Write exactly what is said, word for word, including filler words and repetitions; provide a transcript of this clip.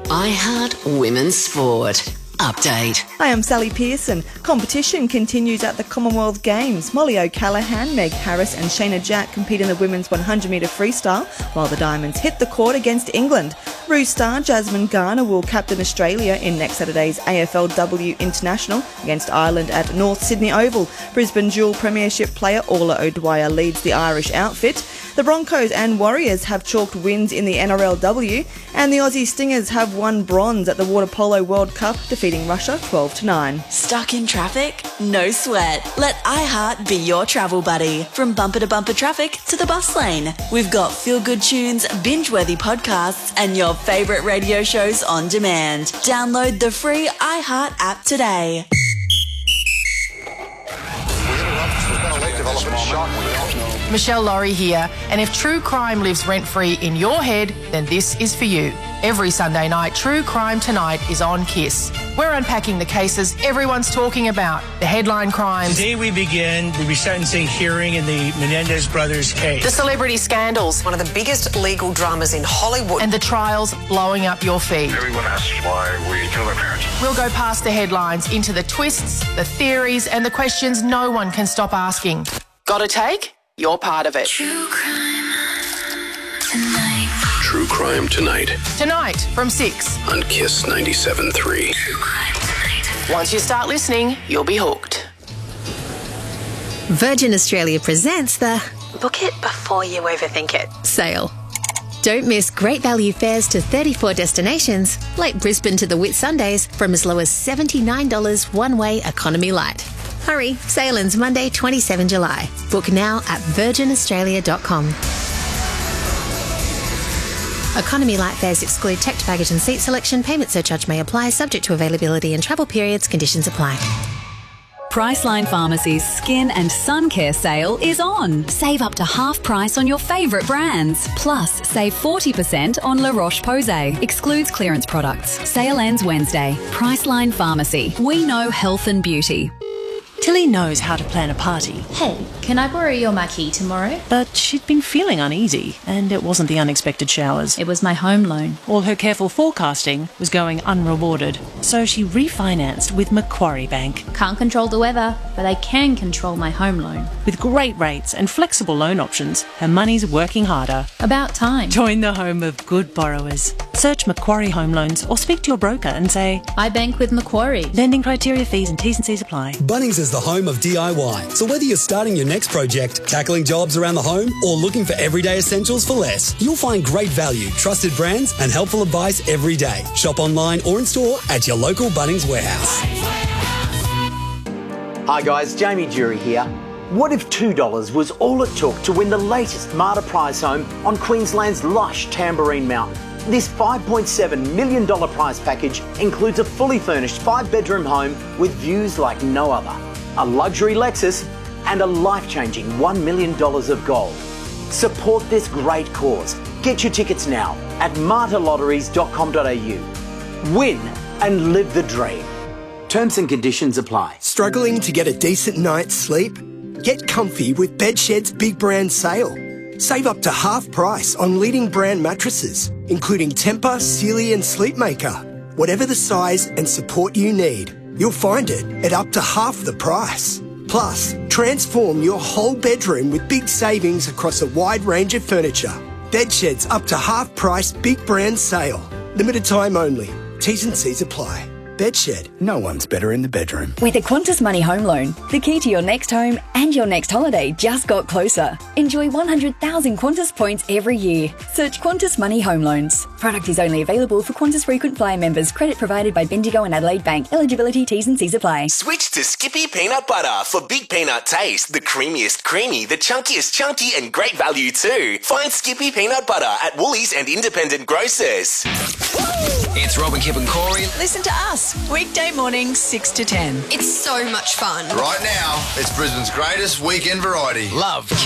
iHeart Women's Sport. Update. Hi, I'm Sally Pearson. Competition continues at the Commonwealth Games. Molly O'Callaghan, Meg Harris and Shayna Jack compete in the women's one hundred metre freestyle, while the Diamonds hit the court against England. Roo star Jasmine Garner will captain Australia in next Saturday's A F L W International against Ireland at North Sydney Oval. Brisbane dual premiership player Orla O'Dwyer leads the Irish outfit. The Broncos and Warriors have chalked wins in the N R L W, and the Aussie Stingers have won bronze at the Water Polo World Cup, defeating Russia twelve to nine. Stuck in traffic? No sweat. Let iHeart be your travel buddy. From bumper to bumper traffic to the bus lane. We've got feel-good tunes, binge-worthy podcasts, and your favourite radio shows on demand. Download the free iHeart app today. Michelle Laurie here, and if true crime lives rent-free in your head, then this is for you. Every Sunday night, True Crime Tonight is on KISS. We're unpacking the cases everyone's talking about, the headline crimes. Today we begin the resentencing hearing in the Menendez brothers case. The celebrity scandals. One of the biggest legal dramas in Hollywood. And the trials blowing up your feed. Everyone asks why we killed our parents. We'll go past the headlines into the twists, the theories, and the questions no one can stop asking. Got a take? You're part of it. True Crime Tonight. True Crime Tonight. Tonight from six. On KISS ninety-seven point three. True Crime Tonight. Once you start listening, you'll be hooked. Virgin Australia presents the Book it before you overthink it sale. Don't miss great value fares to thirty-four destinations, like Brisbane to the Whitsundays, from as low as seventy-nine dollars one-way economy light. Hurry, sale ends Monday, the twenty-seventh of July. Book now at virgin australia dot com. Economy light fares exclude checked baggage and seat selection. Payment surcharge may apply, subject to availability and travel periods. Conditions apply. Priceline Pharmacy's Skin and Sun Care sale is on. Save up to half price on your favourite brands. Plus, save forty percent on La Roche-Posay. Excludes clearance products. Sale ends Wednesday. Priceline Pharmacy. We know health and beauty. Tilly knows how to plan a party. Hey, can I borrow your marquee tomorrow? But she'd been feeling uneasy, and it wasn't the unexpected showers. It was my home loan. All her careful forecasting was going unrewarded, so she refinanced with Macquarie Bank. Can't control the weather, but I can control my home loan. With great rates and flexible loan options, her money's working harder. About time. Join the home of good borrowers. Search Macquarie Home Loans or speak to your broker and say, I bank with Macquarie. Lending criteria, fees and T's and C's apply. Bunnings is the home of D I Y. So whether you're starting your next project, tackling jobs around the home, or looking for everyday essentials for less, you'll find great value, trusted brands and helpful advice every day. Shop online or in store at your local Bunnings warehouse. Hi guys, Jamie Jury here. What if two dollars was all it took to win the latest Marta prize home on Queensland's lush Tamborine Mountain? This five point seven million dollars prize package includes a fully furnished five-bedroom home with views like no other, a luxury Lexus, and a life-changing one million dollars of gold. Support this great cause. Get your tickets now at marta lotteries dot com dot a u. Win and live the dream. Terms and conditions apply. Struggling to get a decent night's sleep? Get comfy with Bedshed's Big Brand Sale. Save up to half price on leading brand mattresses, including Tempur, Sealy and Sleepmaker. Whatever the size and support you need, you'll find it at up to half the price. Plus, transform your whole bedroom with big savings across a wide range of furniture. Bedshed's up to half price Big Brand Sale. Limited time only. T's and C's apply. Bedshed, no one's better in the bedroom. With a Qantas Money Home Loan, the key to your next home and your next holiday just got closer. Enjoy one hundred thousand Qantas points every year. Search Qantas Money Home Loans. Product is only available for Qantas Frequent Flyer members. Credit provided by Bendigo and Adelaide Bank. Eligibility, T's and C's apply. Switch to Skippy Peanut Butter for big peanut taste. The creamiest creamy, the chunkiest chunky and great value too. Find Skippy Peanut Butter at Woolies and independent grocers. It's Robin, Kip and Corey. Listen to us, weekday mornings, six to ten. It's so much fun. Right now, it's Brisbane's greatest weekend variety. Love